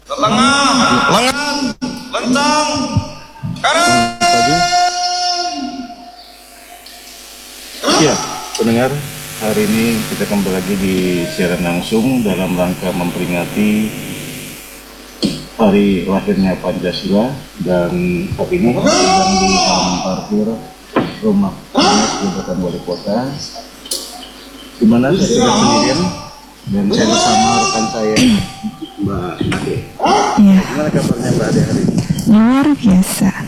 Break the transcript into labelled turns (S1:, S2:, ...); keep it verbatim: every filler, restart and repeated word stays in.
S1: Tengah, lengan, lencang, kanan.
S2: Ya, pendengar, hari ini kita kembali lagi di siaran langsung dalam rangka memperingati hari lahirnya Pancasila, dan hari ini sedang di halaman parkir rumah dinas jabatan wali kota, di mana saya tidak sendirian dan saya bersama rekan saya Mbak Ade.
S3: Iya.
S2: Gimana kabarnya Mbak Ade hari ini?
S3: Luar biasa.